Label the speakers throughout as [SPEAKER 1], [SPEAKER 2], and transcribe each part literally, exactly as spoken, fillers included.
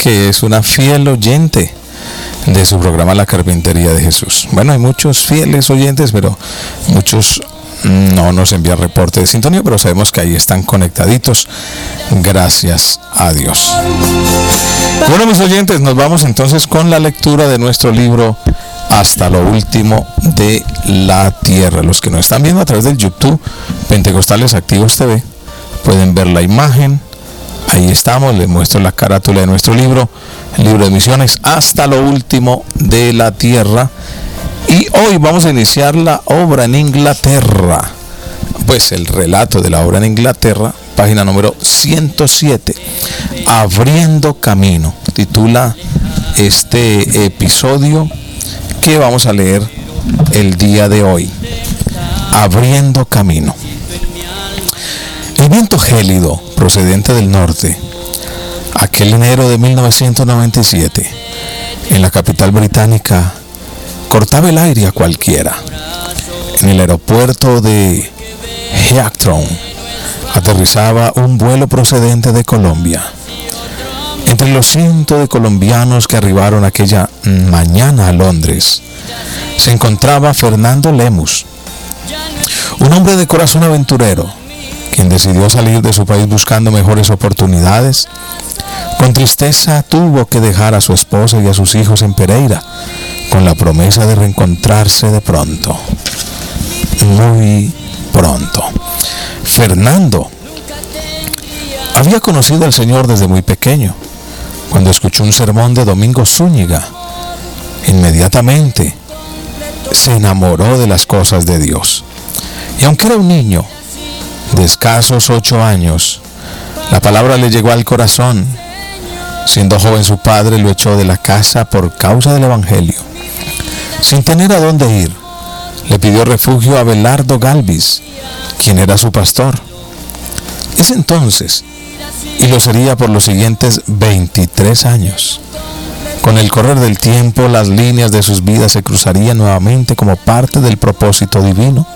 [SPEAKER 1] que es una fiel oyente de su programa La Carpintería de Jesús. Bueno, hay muchos fieles oyentes, pero muchos no nos envían reporte de sintonía, pero sabemos que ahí están conectaditos. Gracias a Dios. Bueno, mis oyentes, nos vamos entonces con la lectura de nuestro libro Hasta lo último de la tierra. Los que nos están viendo a través del YouTube Pentecostales Activos T V pueden ver la imagen. Ahí estamos, les muestro la carátula de nuestro libro, el libro de misiones Hasta lo último de la tierra. Y hoy vamos a iniciar la obra en Inglaterra, pues el relato de la obra en Inglaterra, página número ciento siete, Abriendo Camino, titula este episodio que vamos a leer el día de hoy. Abriendo Camino. El viento gélido procedente del norte, aquel enero de mil novecientos noventa y siete, en la capital británica, cortaba el aire a cualquiera. En el aeropuerto de Heathrow aterrizaba un vuelo procedente de Colombia. Entre los cientos de colombianos que arribaron aquella mañana a Londres, se encontraba Fernando Lemus, un hombre de corazón aventurero, quien decidió salir de su país buscando mejores oportunidades. Con tristeza tuvo que dejar a su esposa y a sus hijos en Pereira, con la promesa de reencontrarse de pronto, muy pronto. Fernando había conocido al Señor desde muy pequeño. Cuando escuchó un sermón de Domingo Zúñiga, inmediatamente se enamoró de las cosas de Dios. Y aunque era un niño de escasos ocho años, la palabra le llegó al corazón. Siendo joven, su padre lo echó de la casa por causa del Evangelio. Sin tener a dónde ir, le pidió refugio a Abelardo Galvis, quien era su pastor. Es entonces, y lo sería por los siguientes veintitrés años. Con el correr del tiempo, las líneas de sus vidas se cruzarían nuevamente como parte del propósito divino.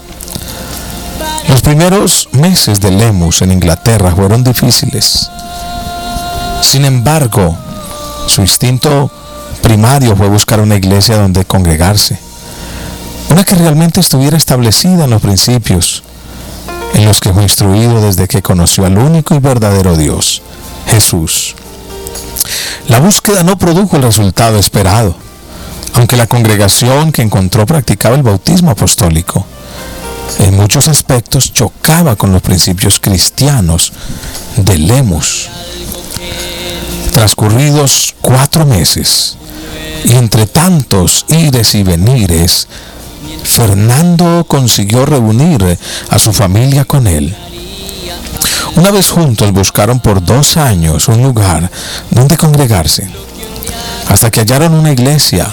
[SPEAKER 1] Los primeros meses de Lemus en Inglaterra fueron difíciles. Sin embargo, su instinto primario fue buscar una iglesia donde congregarse, una que realmente estuviera establecida en los principios en los que fue instruido desde que conoció al único y verdadero Dios, Jesús. La búsqueda no produjo el resultado esperado, aunque la congregación que encontró practicaba el bautismo apostólico. En muchos aspectos chocaba con los principios cristianos de Lemus. Transcurridos cuatro meses, y entre tantos ires y venires, Fernando consiguió reunir a su familia con él. Una vez juntos buscaron por dos años un lugar donde congregarse, hasta que hallaron una iglesia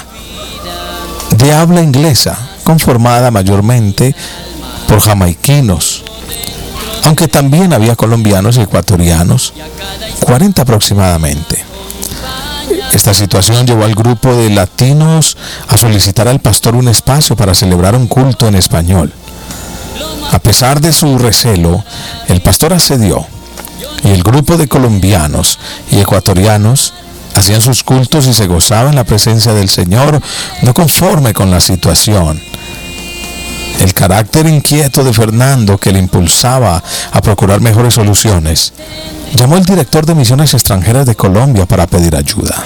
[SPEAKER 1] de habla inglesa, conformada mayormente por jamaiquinos, aunque también había colombianos y ecuatorianos, cuarenta aproximadamente. Esta situación llevó al grupo de latinos a solicitar al pastor un espacio para celebrar un culto en español. A pesar de su recelo, el pastor accedió, y el grupo de colombianos y ecuatorianos hacían sus cultos y se gozaban la presencia del Señor, no conforme con la situación. El carácter inquieto de Fernando, que le impulsaba a procurar mejores soluciones, llamó al director de misiones extranjeras de Colombia para pedir ayuda.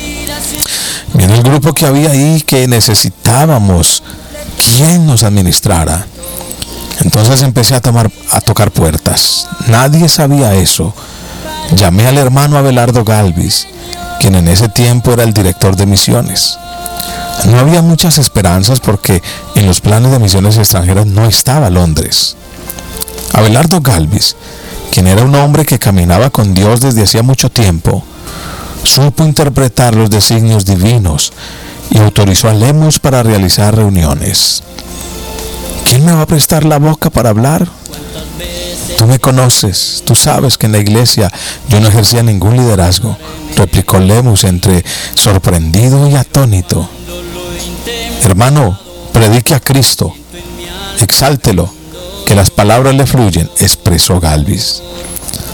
[SPEAKER 1] Viendo el grupo que había ahí, que necesitábamos quien nos administrara. Entonces empecé a, tomar, a tocar puertas. Nadie sabía eso. Llamé al hermano Abelardo Galvis, quien en ese tiempo era el director de misiones. No había muchas esperanzas porque en los planes de misiones extranjeras no estaba Londres. Abelardo Galvis, quien era un hombre que caminaba con Dios desde hacía mucho tiempo, supo interpretar los designios divinos y autorizó a Lemus para realizar reuniones. ¿Quién me va a prestar la boca para hablar? Tú me conoces, tú sabes que en la iglesia yo no ejercía ningún liderazgo, replicó Lemus entre sorprendido y atónito. Hermano, predique a Cristo, exáltelo, que las palabras le fluyen, expresó Galvis.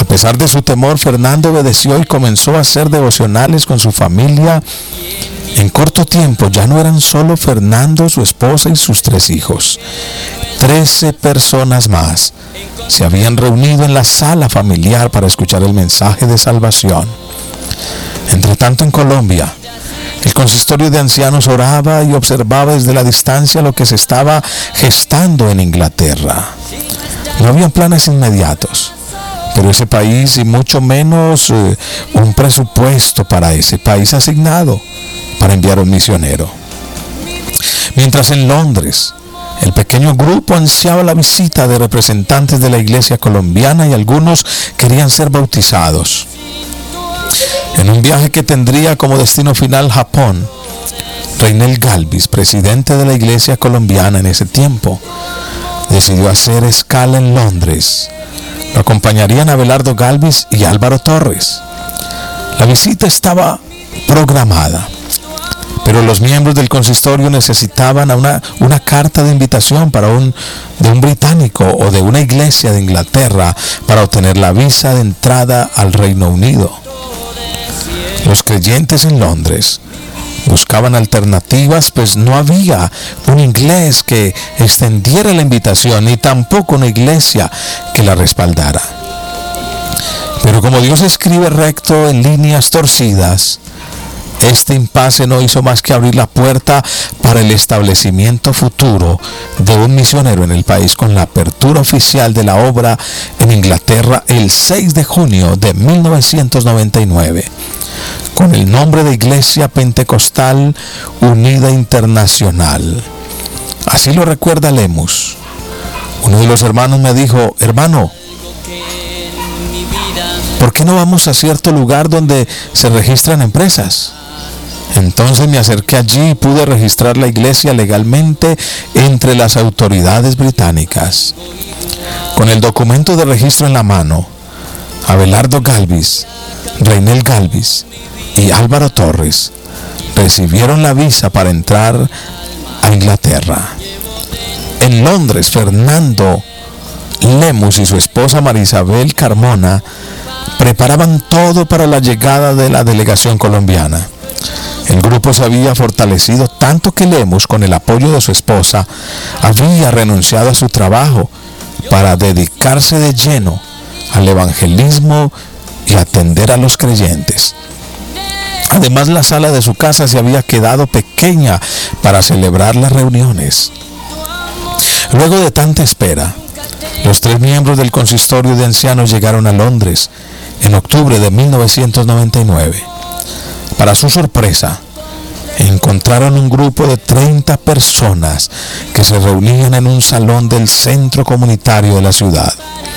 [SPEAKER 1] pesar de su temor, Fernando obedeció y comenzó a hacer devocionales con su familia. En corto tiempo ya no eran solo Fernando, su esposa y sus tres hijos. Trece personas más se habían reunido en la sala familiar para escuchar el mensaje de salvación. Entre tanto, en Colombia, el consistorio de ancianos oraba y observaba desde la distancia lo que se estaba gestando en Inglaterra. No habían planes inmediatos, pero ese país, y mucho menos eh, un presupuesto para ese país asignado para enviar un misionero. Mientras en Londres, el pequeño grupo ansiaba la visita de representantes de la iglesia colombiana y algunos querían ser bautizados. En un viaje que tendría como destino final Japón, Reinel Galvis, presidente de la iglesia colombiana en ese tiempo, decidió hacer escala en Londres. Lo acompañarían Abelardo Galvis y Álvaro Torres. La visita estaba programada, pero los miembros del consistorio necesitaban una, una carta de invitación para un, de un británico o de una iglesia de Inglaterra para obtener la visa de entrada al Reino Unido. Los creyentes en Londres buscaban alternativas, pues no había un inglés que extendiera la invitación ni tampoco una iglesia que la respaldara. Pero como Dios escribe recto en líneas torcidas, este impasse no hizo más que abrir la puerta para el establecimiento futuro de un misionero en el país, con la apertura oficial de la obra en Inglaterra el seis de junio de mil novecientos noventa y nueve, con el nombre de Iglesia Pentecostal Unida Internacional. Así lo recuerda Lemus. Uno de los hermanos me dijo: hermano, ¿por qué no vamos a cierto lugar donde se registran empresas? Entonces me acerqué allí y pude registrar la iglesia legalmente entre las autoridades británicas. Con el documento de registro en la mano, Abelardo Galvis, Reinel Galvis y Álvaro Torres recibieron la visa para entrar a Inglaterra. En Londres, Fernando Lemus y su esposa María Isabel Carmona preparaban todo para la llegada de la delegación colombiana. El grupo se había fortalecido tanto que Lemus, con el apoyo de su esposa, había renunciado a su trabajo para dedicarse de lleno al evangelismo y atender a los creyentes. Además, la sala de su casa se había quedado pequeña para celebrar las reuniones. Luego de tanta espera, los tres miembros del consistorio de ancianos llegaron a Londres en octubre de mil novecientos noventa y nueve. Para su sorpresa, encontraron un grupo de treinta personas que se reunían en un salón del centro comunitario de la ciudad.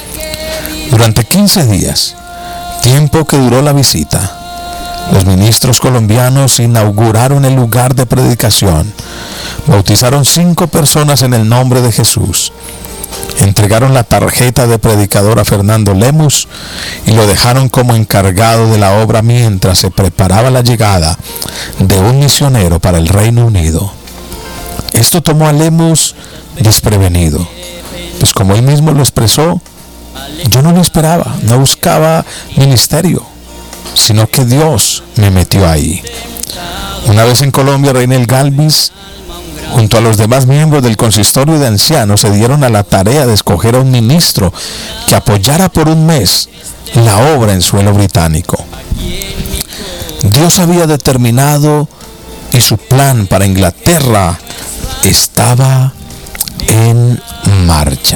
[SPEAKER 1] Durante quince días, tiempo que duró la visita, los ministros colombianos inauguraron el lugar de predicación, bautizaron cinco personas en el nombre de Jesús, entregaron la tarjeta de predicador a Fernando Lemus y lo dejaron como encargado de la obra mientras se preparaba la llegada de un misionero para el Reino Unido. Esto tomó a Lemus desprevenido, pues como él mismo lo expresó, yo no lo esperaba, no buscaba ministerio, sino que Dios me metió ahí. Una vez en Colombia, Reinel Galvis, junto a los demás miembros del consistorio de ancianos, se dieron a la tarea de escoger a un ministro que apoyara por un mes la obra en suelo británico. Dios había determinado y su plan para Inglaterra estaba en marcha.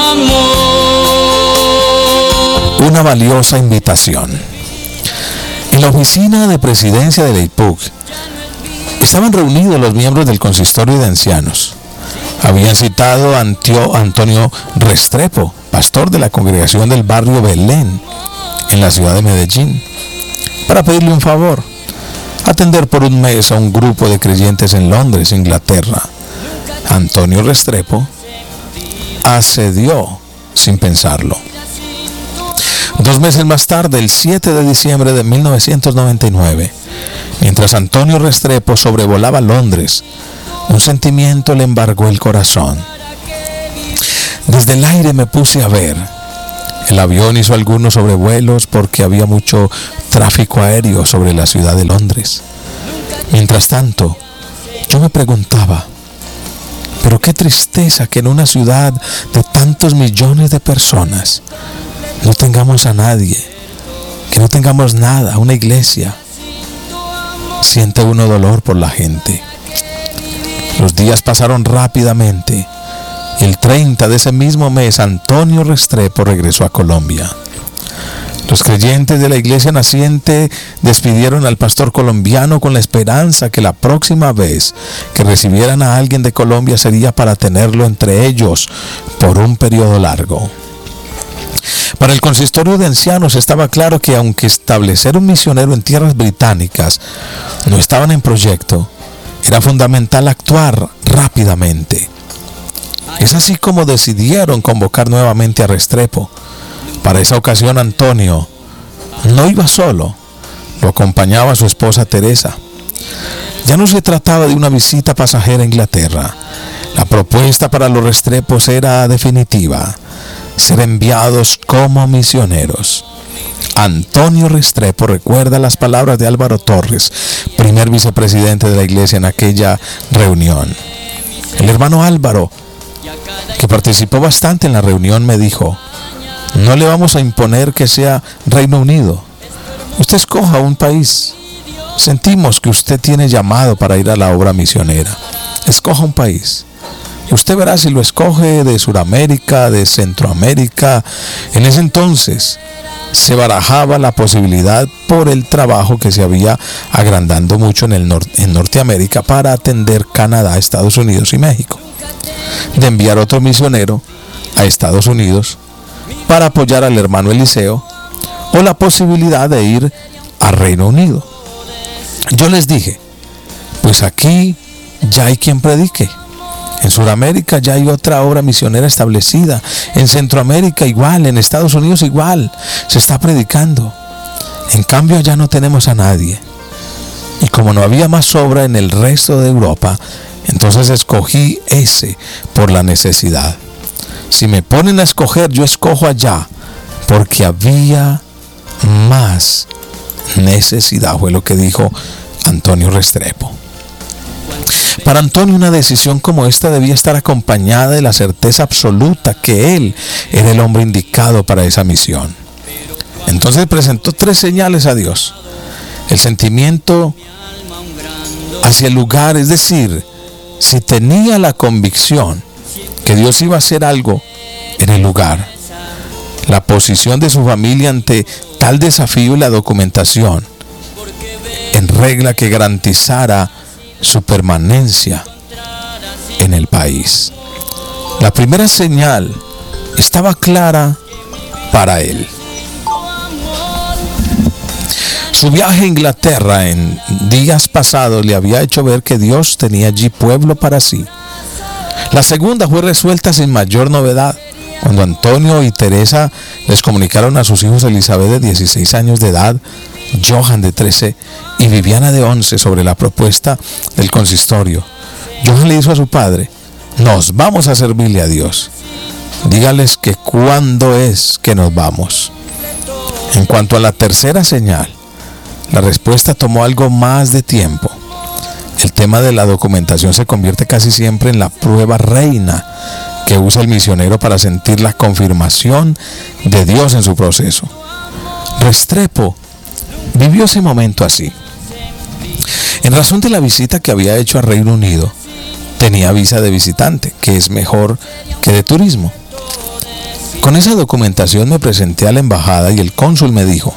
[SPEAKER 1] Una valiosa invitación. En la oficina de presidencia de la I P U C estaban reunidos los miembros del consistorio de ancianos. Habían citado a Antio, Antonio Restrepo, pastor de la congregación del barrio Belén, en la ciudad de Medellín, para pedirle un favor: atender por un mes a un grupo de creyentes en Londres, Inglaterra. Antonio Restrepo accedió sin pensarlo. Dos meses más tarde, el siete de diciembre de mil novecientos noventa y nueve, mientras Antonio Restrepo sobrevolaba Londres, un sentimiento le embargó el corazón. Desde el aire me puse a ver El avión hizo algunos sobrevuelos porque había mucho tráfico aéreo sobre la ciudad de Londres. Mientras tanto, yo me preguntaba, pero qué tristeza que en una ciudad de tantos millones de personas no tengamos a nadie, que no tengamos nada, una iglesia. Siente uno dolor por la gente. Los días pasaron rápidamente. El treinta de ese mismo mes, Antonio Restrepo regresó a Colombia. Los creyentes de la iglesia naciente despidieron al pastor colombiano con la esperanza que la próxima vez que recibieran a alguien de Colombia sería para tenerlo entre ellos por un periodo largo. Para el consistorio de ancianos estaba claro que aunque establecer un misionero en tierras británicas no estaban en proyecto, era fundamental actuar rápidamente. Es así como decidieron convocar nuevamente a Restrepo. Para esa ocasión Antonio no iba solo, lo acompañaba su esposa Teresa. Ya no se trataba de una visita pasajera a Inglaterra. La propuesta para los Restrepos era definitiva: ser enviados como misioneros. Antonio Restrepo recuerda las palabras de Álvaro Torres, primer vicepresidente de la iglesia en aquella reunión. El hermano Álvaro, que participó bastante en la reunión, me dijo: no le vamos a imponer que sea Reino Unido. Usted escoja un país. Sentimos que usted tiene llamado para ir a la obra misionera. Escoja un país. Usted verá si lo escoge de Sudamérica, de Centroamérica. En ese entonces se barajaba la posibilidad, por el trabajo que se había agrandando mucho en, el nor- en Norteamérica, para atender Canadá, Estados Unidos y México, de enviar otro misionero a Estados Unidos para apoyar al hermano Eliseo, o la posibilidad de ir a Reino Unido. Yo les dije, pues aquí ya hay quien predique. En Sudamérica ya hay otra obra misionera establecida. En Centroamérica igual, en Estados Unidos igual, se está predicando. En cambio allá no tenemos a nadie. Y como no había más obra en el resto de Europa, entonces escogí ese por la necesidad. Si me ponen a escoger, yo escojo allá, porque había más necesidad, fue lo que dijo Antonio Restrepo. Para Antonio, una decisión como esta debía estar acompañada de la certeza absoluta que él era el hombre indicado para esa misión. Entonces presentó tres señales a Dios: el sentimiento hacia el lugar, es decir, si tenía la convicción que Dios iba a hacer algo en el lugar; la posición de su familia ante tal desafío y la documentación en regla que garantizara su permanencia en el país. La primera señal estaba clara para él. Su viaje a Inglaterra en días pasados le había hecho ver que Dios tenía allí pueblo para sí. La segunda fue resuelta sin mayor novedad, cuando Antonio y Teresa les comunicaron a sus hijos Elizabeth, de dieciséis años de edad, Johan, de trece, y Viviana, de once, sobre la propuesta del consistorio. Johan le dijo a su padre: nos vamos a servirle a Dios. Dígales que cuándo es que nos vamos. En cuanto a la tercera señal, la respuesta tomó algo más de tiempo. El tema de la documentación se convierte casi siempre en la prueba reina que usa el misionero para sentir la confirmación de Dios en su proceso. Restrepo vivió ese momento así. En razón de la visita que había hecho a Reino Unido, tenía visa de visitante, que es mejor que de turismo. Con esa documentación me presenté a la embajada y el cónsul me dijo: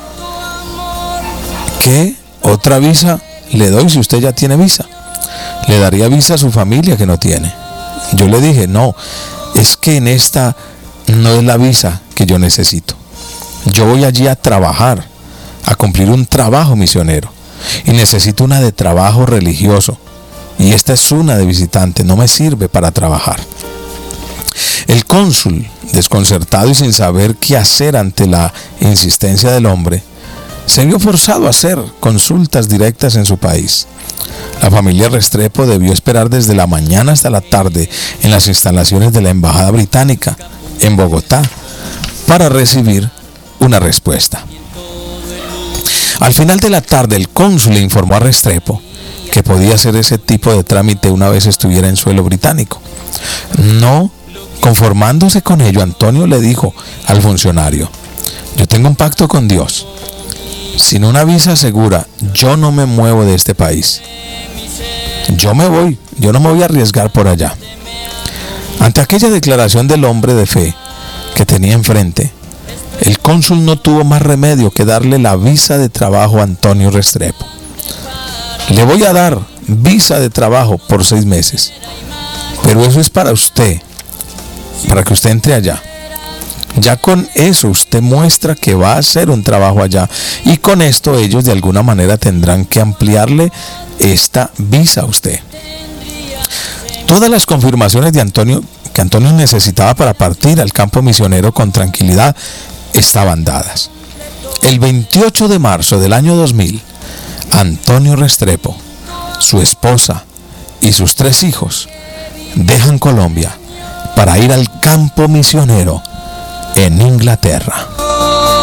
[SPEAKER 1] ¿qué otra visa le doy si usted ya tiene visa? Le daría visa a su familia que no tiene. Yo le dije: no, es que en esta no es la visa que yo necesito. Yo voy allí a trabajar, a cumplir un trabajo misionero, y necesito una de trabajo religioso, y esta es una de visitante, no me sirve para trabajar. El cónsul, desconcertado y sin saber qué hacer ante la insistencia del hombre, se vio forzado a hacer consultas directas en su país. La familia Restrepo debió esperar desde la mañana hasta la tarde en las instalaciones de la embajada británica en Bogotá para recibir una respuesta. Al final de la tarde, el cónsul le informó a Restrepo que podía hacer ese tipo de trámite una vez estuviera en suelo británico. No conformándose con ello, Antonio le dijo al funcionario: yo tengo un pacto con Dios. Sin una visa segura, yo no me muevo de este país. Yo me voy, yo no me voy a arriesgar por allá. Ante aquella declaración del hombre de fe que tenía enfrente, el cónsul no tuvo más remedio que darle la visa de trabajo a Antonio Restrepo. Le voy a dar visa de trabajo por seis meses, pero eso es para usted, para que usted entre allá. Ya con eso usted muestra que va a hacer un trabajo allá, y con esto ellos de alguna manera tendrán que ampliarle esta visa a usted. Todas las confirmaciones de Antonio que Antonio necesitaba para partir al campo misionero con tranquilidad estaban dadas. El veintiocho de marzo del año dos mil, Antonio Restrepo, su esposa y sus tres hijos dejan Colombia para ir al campo misionero en Inglaterra.